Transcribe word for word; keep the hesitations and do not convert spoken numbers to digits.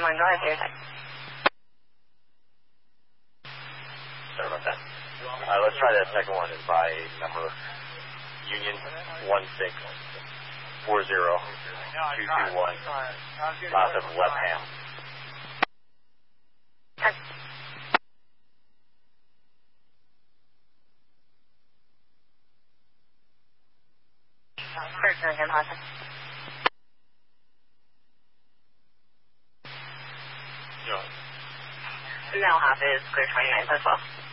morning, go ahead, Peter. Sorry about that. Uh, let's try that second one and by number Union one six four zero two two one south of Lepham. Person again, Hudson. No. Mail half is clear twenty-nine plus twelve.